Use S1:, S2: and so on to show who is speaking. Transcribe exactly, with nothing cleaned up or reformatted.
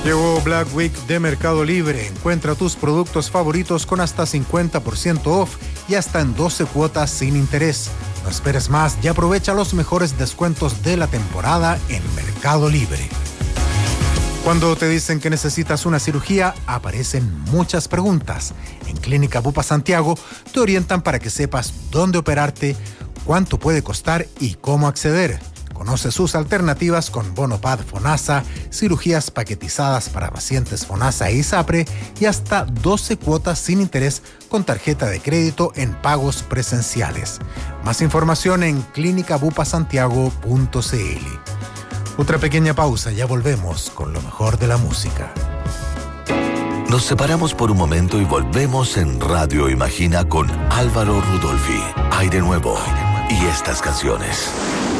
S1: Llegó Black Week de Mercado Libre. Encuentra tus productos favoritos con hasta cincuenta por ciento off y hasta en doce cuotas sin interés. No esperes más y aprovecha los mejores descuentos de la temporada en Mercado Libre. Cuando te dicen que necesitas una cirugía, aparecen muchas preguntas. En Clínica Bupa Santiago te orientan para que sepas dónde operarte, cuánto puede costar y cómo acceder. Conoce sus alternativas con Bonopad FONASA, cirugías paquetizadas para pacientes FONASA e ISAPRE y hasta doce cuotas sin interés con tarjeta de crédito en pagos presenciales. Más información en clínica bupa santiago punto c l. Otra pequeña pausa, ya volvemos con lo mejor de la música.
S2: Nos separamos por un momento y volvemos en Radio Imagina con Álvaro Rudolphy. Aire nuevo y estas canciones.